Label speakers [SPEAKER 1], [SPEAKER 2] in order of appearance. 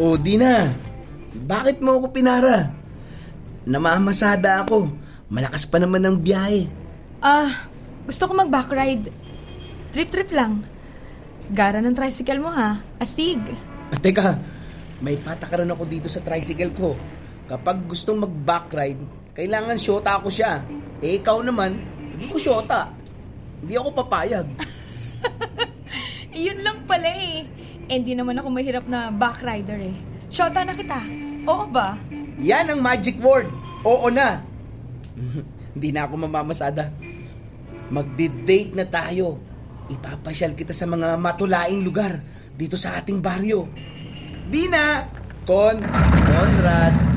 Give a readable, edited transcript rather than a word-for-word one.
[SPEAKER 1] O, Dina, bakit mo ako pinara? Namamasada ako. Malakas pa naman ang biyahe.
[SPEAKER 2] Gusto ko mag-backride. Trip-trip lang. Gara ng tricycle mo ha, astig.
[SPEAKER 1] Teka, may patakaran ako dito sa tricycle ko. Kapag gustong mag-backride, kailangan syota ako siya. Ikaw naman, hindi ko syota. Hindi ako papayag.
[SPEAKER 2] Yun lang pala eh. Hindi naman ako mahirap na backrider eh. Shota na kita. Oo ba?
[SPEAKER 1] Yan ang magic word. Oo na. Hindi na ako mamamasada. Magdi-date na tayo. Ipapasyal kita sa mga matulaing lugar dito sa ating baryo. Dina! Conrad!